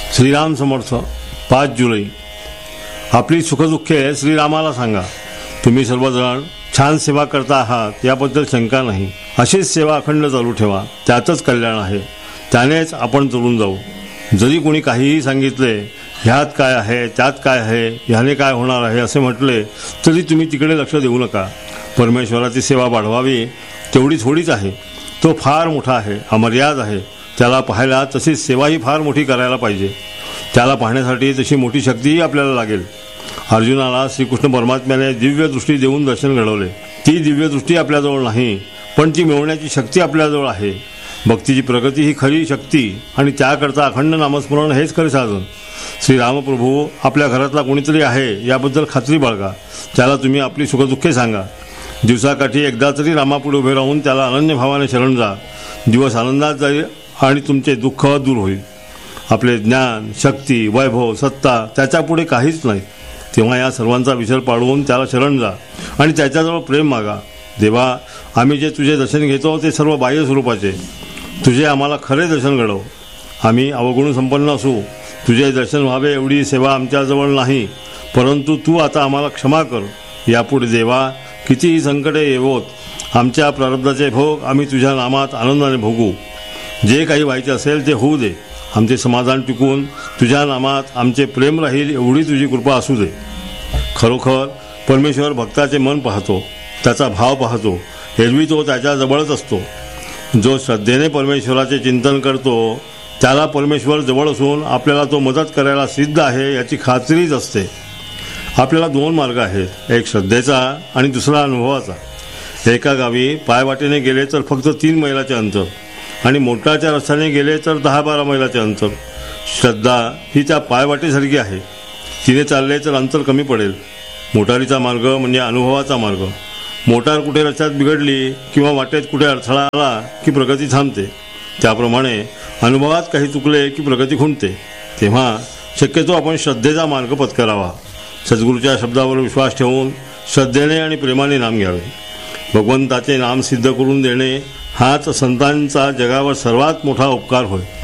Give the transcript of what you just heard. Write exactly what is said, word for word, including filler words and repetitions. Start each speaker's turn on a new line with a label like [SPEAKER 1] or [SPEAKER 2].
[SPEAKER 1] श्रीराम समर्थ. पाच जुलै. आपली सुखदुःखे श्रीरामाला सांगा. तुम्ही सर्वजण छान सेवा करता आहात याबद्दल शंका नाही. अशीच सेवा अखंड चालू ठेवा, त्यातच कल्याण आहे. त्यानेच आपण तरुण जाऊ. जरी कोणी काहीही सांगितले, ह्यात काय आहे, त्यात काय आहे, ह्याने काय होणार आहे असे म्हटले, तरी तुम्ही तिकडे लक्ष देऊ नका. परमेश्वराची सेवा वाढवावी तेवढी थोडीच आहे. तो फार मोठा आहे, अमर्याद आहे. त्याला पाहायला तशीच सेवाही फार मोठी करायला पाहिजे. त्याला पाहण्यासाठी तशी मोठी शक्तीही आपल्याला लागेल. अर्जुनाला श्रीकृष्ण परमात्म्याने दिव्य दृष्टी देऊन दर्शन घडवले. ती दिव्य दृष्टी आपल्याजवळ नाही, पण ती मिळवण्याची शक्ती आपल्याजवळ आहे. भक्तीची प्रगती ही खरी शक्ती आणि त्याकरता अखंड नामस्मरण हेच खरे साधन. श्रीरामप्रभू आपल्या घरातला कोणीतरी आहे याबद्दल खात्री बाळगा. त्याला तुम्ही आपली सुखदुःखे सांगा. दिवसाकाठी एकदा तरी रामापुढे उभे राहून त्याला अनन्य भावाने शरण जा. दिवस आनंदात जाईल आणि तुमचे दुःख दूर होईल. आपले ज्ञान, शक्ती, वैभव, सत्ता त्याच्यापुढे काहीच नाही. तेव्हा या सर्वांचा विसर पाडवून त्याला शरण जा आणि त्याच्याजवळ प्रेम मागा. देवा, आम्ही जे तुझे दर्शन घेतो ते सर्व बाह्य स्वरूपाचे. तुझे आम्हाला खरे दर्शन घडव. आम्ही अवगुण संपन्न असू, तुझे दर्शन व्हावे एवढी सेवा आमच्याजवळ नाही. परंतु तू आता आम्हाला क्षमा कर. यापुढे देवा, कितीही संकटे येवोत, आमच्या प्रारब्धाचे भोग आम्ही तुझ्या नामात आनंदाने भोगू. जे काही व्हायचे असेल ते होऊ दे. आमचे समाधान टिकून तुझ्या नामात आमचे प्रेम राहील एवढी तुझी कृपा असू दे. खरोखर परमेश्वर भक्ताचे मन पाहतो, त्याचा भाव पाहतो. एरवी तो त्याच्याजवळच असतो. जो श्रद्धेने परमेश्वराचे चिंतन करतो त्याला परमेश्वर जवळ असून आपल्याला तो मदत करायला सिद्ध आहे याची खात्रीच असते. आपल्याला दोन मार्ग आहेत, एक श्रद्धेचा आणि दुसरा अनुभवाचा. एका गावी पायवाटेने गेले तर फक्त तीन मैलाचे अंतर आणि मोटारच्या रस्त्याने गेले तर दहा बारा मैलाचे अंतर. श्रद्धा ही त्या पायवाटेसारखी आहे. तिने चालले तर अंतर कमी पडेल. मोटारीचा मार्ग म्हणजे अनुभवाचा मार्ग. मोटार कुठे रस्त्यात बिघडली किंवा वाटेत कुठे अडथळा आला की प्रगती थांबते. त्याप्रमाणे अनुभवात काही चुकले की प्रगती खुंटते. तेव्हा शक्यतो आपण श्रद्धेचा मार्ग पत्करावा. सद्गुरूच्या शब्दावर विश्वास ठेवून श्रद्धेने आणि प्रेमाने नाम घ्यावे. भगवंताचे नाम सिद्ध करून देणे हाच संतांचा जगावर सर्वात मोठा उपकार होय.